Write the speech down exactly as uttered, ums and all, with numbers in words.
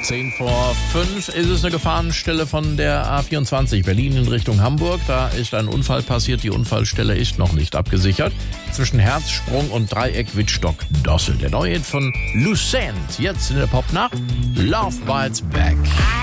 Zehn vor fünf ist es eine Gefahrenstelle von der A vierundzwanzig Berlin in Richtung Hamburg. Da ist ein Unfall passiert. Die Unfallstelle ist noch nicht abgesichert. Zwischen Herzsprung und Dreieck Wittstock-Dossel. Der neue Hit von Lucent. Jetzt in der Popnacht. Love Bites Back.